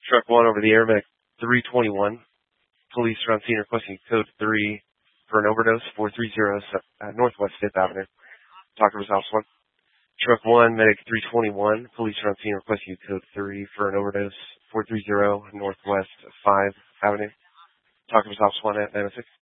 Truck 1 over the air, medic 321. Police are on scene requesting code 3 for an overdose, 430 Northwest 5th Avenue. Talk to Office 1. Truck 1, medic 321. Police are on scene requesting code 3 for an overdose, 430 Northwest 5th Avenue. Talk to Office 1 at 906.